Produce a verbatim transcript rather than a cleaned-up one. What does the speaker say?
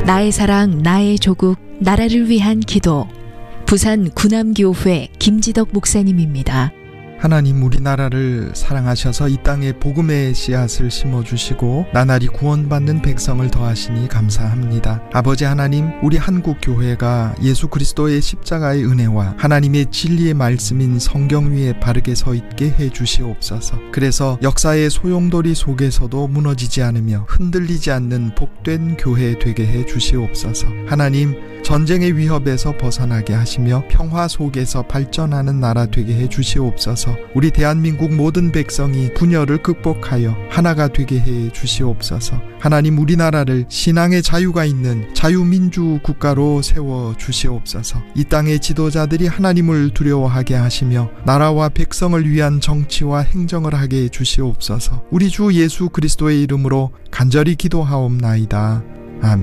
나의 사랑, 나의 조국, 나라를 위한 기도. 부산 구남교회 김지덕 목사님입니다. 하나님, 우리나라를 사랑하셔서 이 땅에 복음의 씨앗을 심어주시고 나날이 구원받는 백성을 더하시니 감사합니다. 아버지 하나님, 우리 한국교회가 예수 그리스도의 십자가의 은혜와 하나님의 진리의 말씀인 성경 위에 바르게 서 있게 해주시옵소서. 그래서 역사의 소용돌이 속에서도 무너지지 않으며 흔들리지 않는 복된 교회 되게 해주시옵소서. 하나님, 전쟁의 위협에서 벗어나게 하시며 평화 속에서 발전하는 나라 되게 해주시옵소서. 우리 대한민국 모든 백성이 분열을 극복하여 하나가 되게 해 주시옵소서. 하나님, 우리나라를 신앙의 자유가 있는 자유민주 국가로 세워 주시옵소서. 이 땅의 지도자들이 하나님을 두려워하게 하시며 나라와 백성을 위한 정치와 행정을 하게 해 주시옵소서. 우리 주 예수 그리스도의 이름으로 간절히 기도하옵나이다.